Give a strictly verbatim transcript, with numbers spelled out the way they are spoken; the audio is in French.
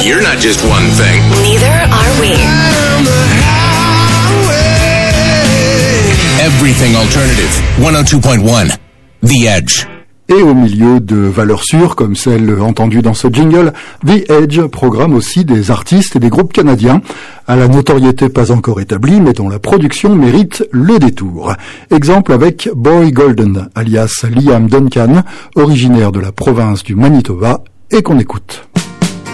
You're not just one thing. Neither are we. Everything alternative. one oh two point one. The Edge. Et au milieu de valeurs sûres, comme celle entendue dans ce jingle, The Edge programme aussi des artistes et des groupes canadiens, à la notoriété pas encore établie, mais dont la production mérite le détour. Exemple avec Boy Golden, alias Liam Duncan, originaire de la province du Manitoba, et qu'on écoute.